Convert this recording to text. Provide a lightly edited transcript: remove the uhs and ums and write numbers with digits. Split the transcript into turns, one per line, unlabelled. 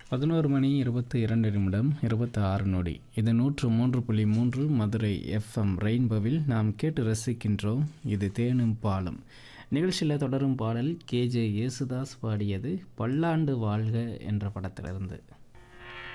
11 மணி 22 நிமிடம் 26 நொடி. இது 103.3 மதுரை எஃப்எம் ரெயின்போவில் நாம் கேட்டு ரசிக்கின்றோம். இது தேனும் பாலும் நிகழ்ச்சியில் தொடரும் பாடல் கேஜே யேசுதாஸ் பாடியது பல்லாண்டு வாழ்க என்ற படத்திலிருந்து.